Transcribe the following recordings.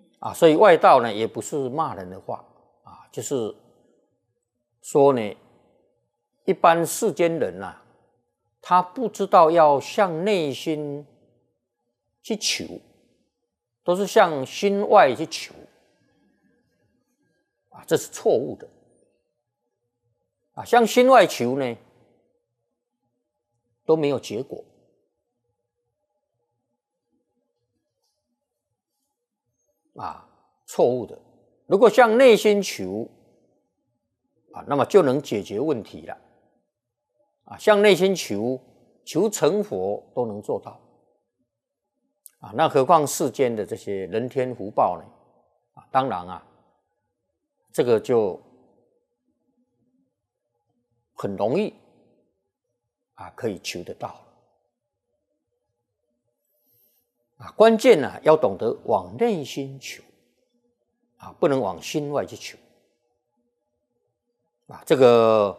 所以外道呢也不是骂人的话就是说呢，一般世间人他不知道要向内心去求，都是向心外去求这是错误的向心外求呢都没有结果错误的。如果向内心求那么就能解决问题了向内心求成佛都能做到那何况世间的这些人天福报呢当然这个就很容易可以求得到关键要懂得往内心求不能往心外去求这个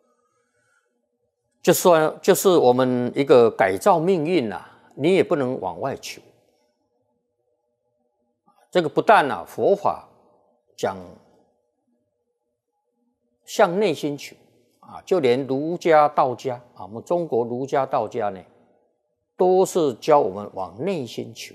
就是我们一个改造命运你也不能往外求。这个不但佛法讲向内心求就连儒家道家我们中国儒家道家呢都是教我们往内心求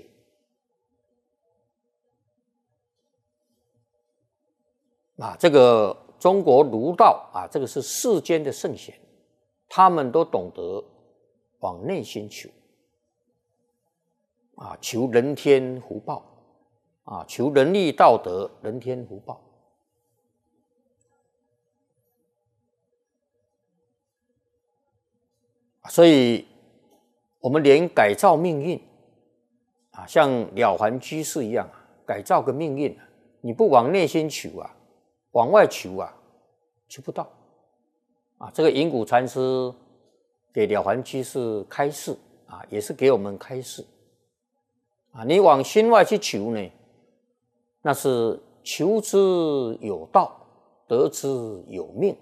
这个中国儒道这个是世间的圣贤，他们都懂得往内心求求人天福报求仁义道德人天福报所以我们连改造命运像了凡居士一样改造个命运你不往内心求往外求求不到这个隐谷禅师给了凡居士开示也是给我们开示你往心外去求呢，那是求之有道，得之有命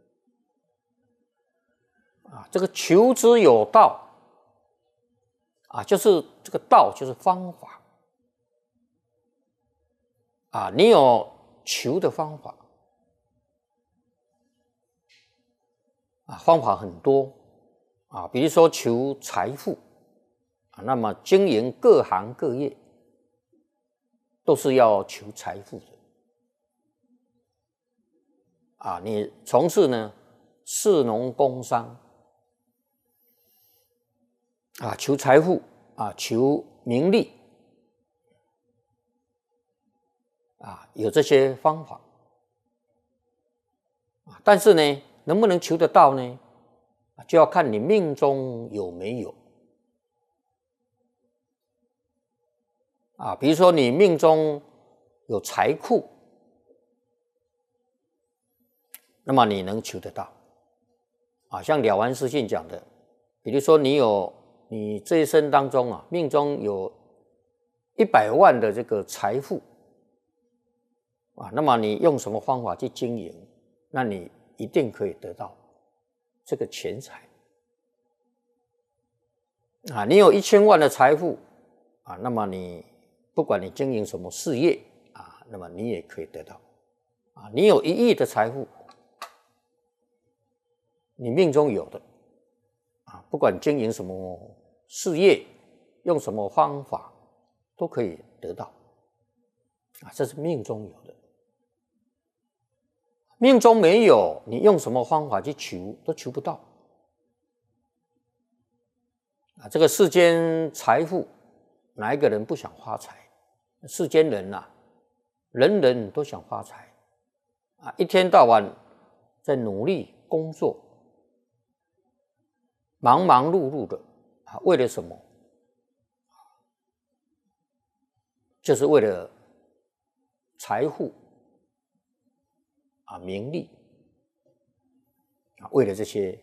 这个求之有道就是这个道就是方法你有求的方法方法很多比如说求财富那么经营各行各业都是要求财富的你从事呢士农工商求财富求名利有这些方法但是呢能不能求得到呢就要看你命中有没有比如说你命中有财库，那么你能求得到像了凡四训讲的，比如说你这一生当中命中有100万的这个财富那么你用什么方法去经营，那你一定可以得到这个钱财你有1000万的财富那么你不管你经营什么事业那么你也可以得到你有1亿的财富，你命中有的不管经营什么事业，用什么方法都可以得到这是命中有的。命中没有，你用什么方法去求都求不到这个世间财富，哪一个人不想发财？世间人人人都想发财一天到晚在努力工作，忙忙碌碌的为了什么？就是为了财富名利为了这些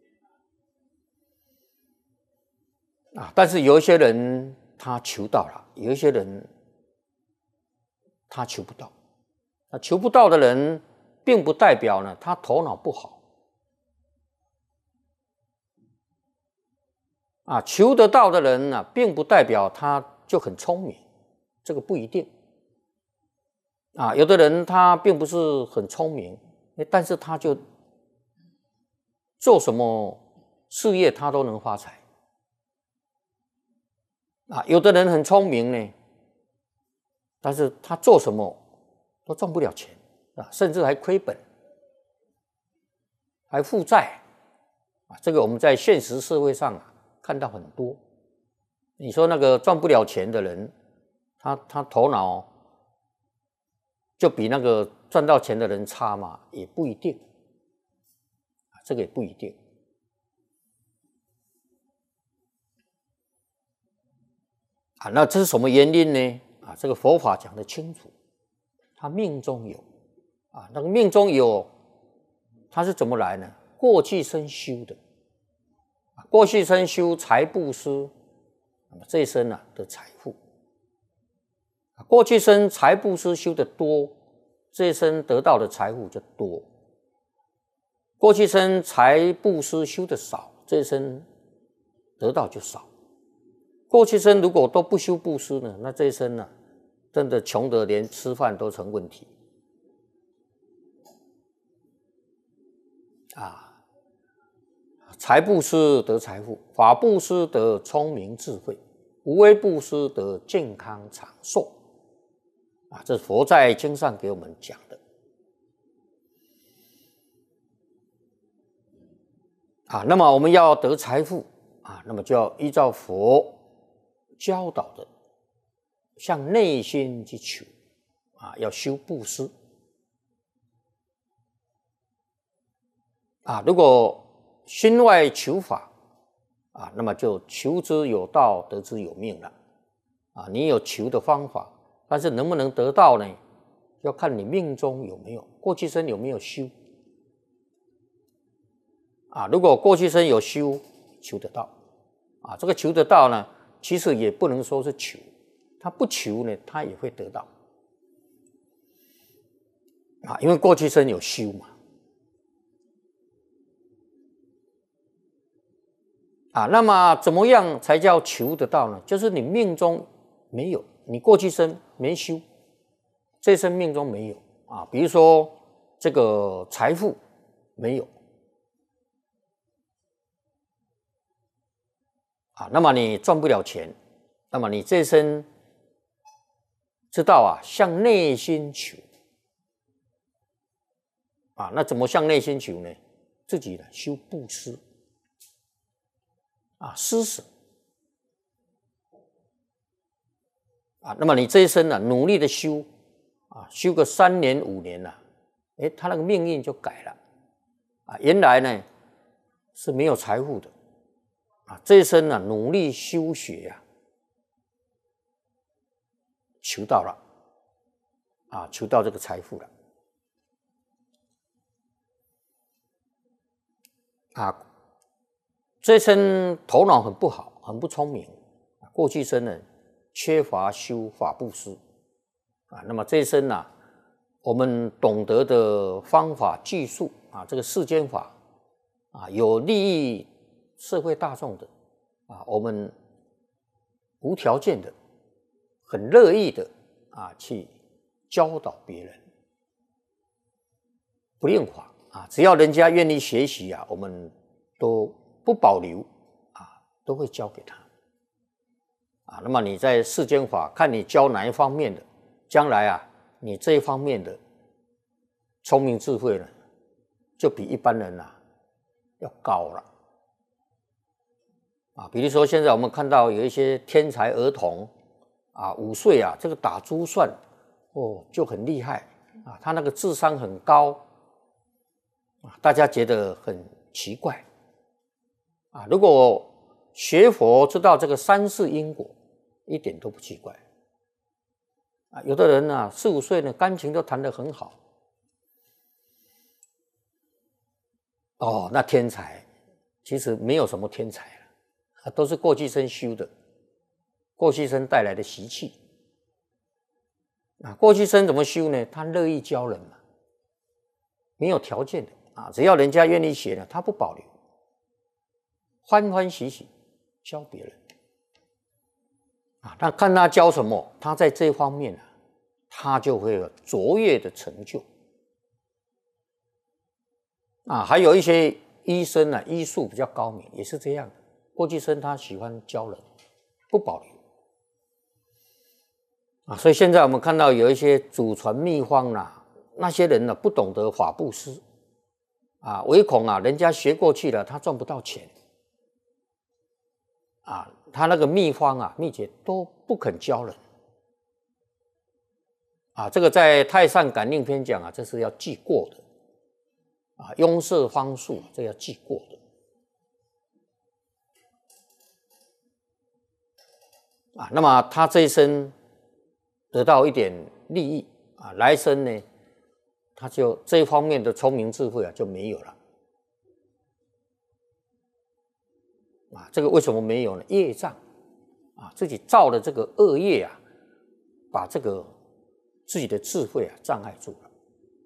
但是有一些人他求到了，有一些人他求不到。求不到的人并不代表呢他头脑不好求得到的人并不代表他就很聪明，这个不一定有的人他并不是很聪明，但是他就做什么事业他都能发财。有的人很聪明呢，但是他做什么都赚不了钱，甚至还亏本，还负债。这个我们在现实社会上看到很多。你说那个赚不了钱的人，他头脑就比那个赚到钱的人差嘛？也不一定，这个也不一定。那这是什么原因呢？这个佛法讲得清楚，他命中有那个命中有，他是怎么来呢？过去生修的，过去生修财布施，那么这一生得财富。过去生财布施修得多，这一生得到的财富就多。过去生财布施修得少，这一生得到就少。过去生如果都不修布施呢，那这一生真的穷得连吃饭都成问题。财布施得财富，法布施得聪明智慧，无为布施得健康长寿。这是佛在经上给我们讲的。那么我们要得财富那么就要依照佛教导的，向内心去求要修布施如果心外求法那么就求之有道，得之有命了你有求的方法，但是能不能得到呢？要看你命中有没有，过去生有没有修如果过去生有修，求得到这个求得到呢，其实也不能说是求，他不求呢，他也会得到因为过去生有修嘛那么怎么样才叫求得到呢？就是你命中没有，你过去生没修，这生命中没有比如说这个财富没有那么你赚不了钱，那么你这生知道向内心求那怎么向内心求呢？自己修布施施舍那么你这一生努力的修修个3年5年他那个命运就改了原来呢是没有财富的这一生努力修学求到了求到这个财富了这一生头脑很不好，很不聪明，过去生呢缺乏修法布施那么这一生我们懂得的方法技术这个世间法有利益社会大众的我们无条件的很乐意的去教导别人，不吝华只要人家愿意学习我们都不保留都会教给他那么你在世间法看你教哪一方面的，将来你这一方面的聪明智慧呢就比一般人要高了比如说现在我们看到有一些天才儿童5岁这个打珠算就很厉害他那个智商很高大家觉得很奇怪如果学佛知道这个三世因果，一点都不奇怪有的人4、5岁呢钢琴都弹得很好那天才其实没有什么天才都是过去生修的，过去生带来的习气过去生怎么修呢？他乐意教人嘛，没有条件的只要人家愿意学呢，他不保留，欢欢喜喜教别人那看他教什么，他在这方面他就会有卓越的成就。还有一些医生啊，医术比较高明，也是这样的。过去生他喜欢教人，不保留。所以现在我们看到有一些祖传秘方啊，那些人呢不懂得法布施唯恐人家学过去了，他赚不到钱他那个秘方秘诀都不肯教人这个在《太上感应篇》讲这是要记过的庸舍方术这要记过的那么他这一生得到一点利益来生呢，他就这一方面的聪明智慧就没有了这个为什么没有呢？业障自己造的这个恶业把这个自己的智慧障碍住了。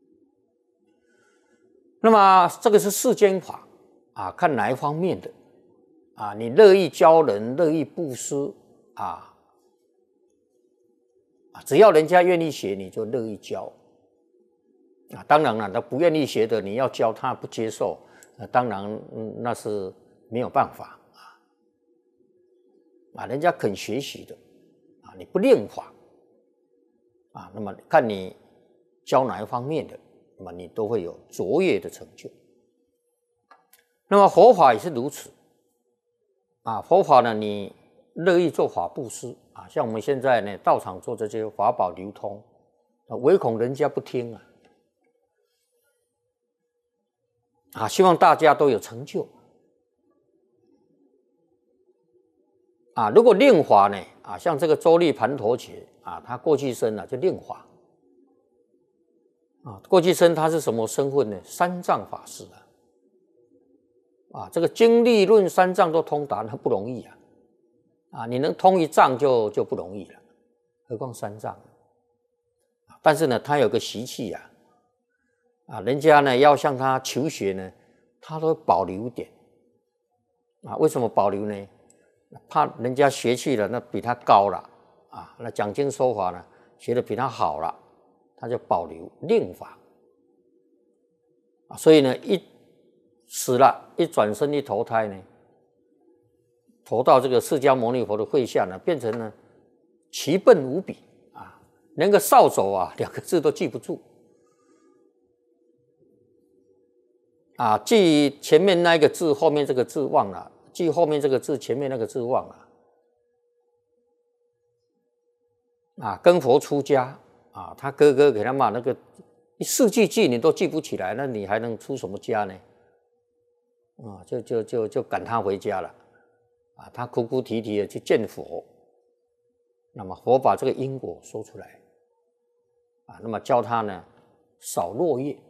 那么这个是世间法看哪一方面的你乐意教人，乐意布施只要人家愿意学，你就乐意教当然了，他不愿意学的，你要教他不接受当然那是没有办法人家肯学习的你不练法那么看你教哪一方面的，那么你都会有卓越的成就。那么佛法也是如此佛法呢，你乐意做法布施像我们现在呢道场做这些法宝流通唯恐人家不听希望大家都有成就如果令法呢像这个周利盘陀伽他过去生就令法过去生他是什么身份呢？三藏法师这个经历论三藏都通达，那不容易你能通一藏就不容易了，何况三藏但是呢他有个习气人家呢要向他求学呢，他都保留一点为什么保留呢？怕人家学去了那比他高了那讲经说法呢学得比他好了，他就保留令法所以呢一死了，一转身一投胎呢，投到这个释迦牟尼佛的会下呢，变成呢奇笨无比连个扫帚2个字都记不住记前面那一个字，后面这个字忘了，记后面这个字，前面那个字忘了跟佛出家他哥哥给他骂那个4句记你都记不起来，那你还能出什么家呢？就赶他回家了他哭哭啼啼的去见佛，那么佛把这个因果说出来那么教他呢扫落叶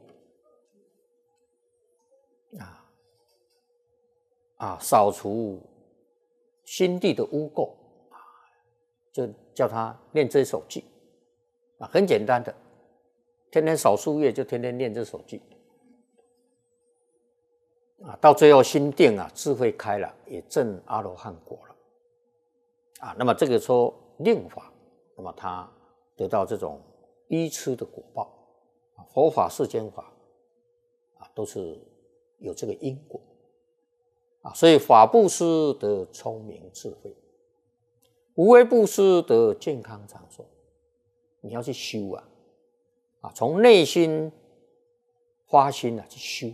扫除心地的污垢就叫他念这首偈很简单的，天天扫树叶就天天念这首偈到最后心定智慧开了，也证阿罗汉果了那么这个说令法，那么他得到这种依痴的果报佛法世间法都是有这个因果所以法布施得聪明智慧，无为布施得健康长寿。你要去修从内心发心去修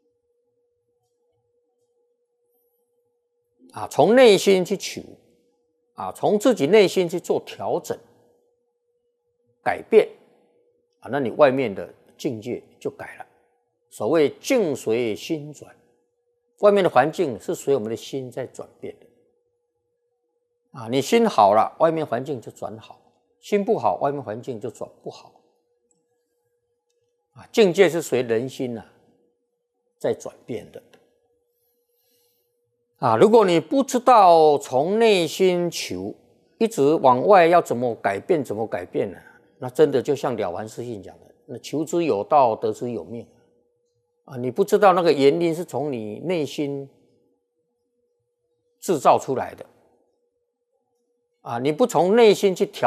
从内心去求从自己内心去做调整改变那你外面的境界就改了。所谓境随心转，外面的环境是随我们的心在转变的你心好了，外面环境就转好；心不好，外面环境就转不好境界是随人心在转变的如果你不知道从内心求，一直往外要怎么改变呢？那真的就像了凡四训讲的，那求之有道，得之有命你不知道那个原因是从你内心制造出来的你不从内心去调